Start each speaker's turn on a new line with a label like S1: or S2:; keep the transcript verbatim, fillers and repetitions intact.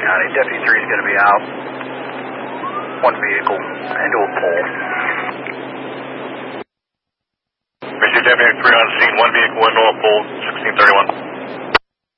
S1: County. Deputy three is going to be out. One vehicle into a pole.
S2: Received Deputy three on scene. One vehicle into a pole. sixteen thirty-one.